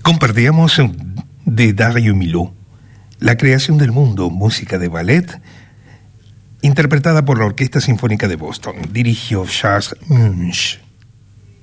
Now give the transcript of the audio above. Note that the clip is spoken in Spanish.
Compartíamos de Dario Milhaud, La creación del mundo, música de ballet, interpretada por la Orquesta Sinfónica de Boston. Dirigió Charles Munch.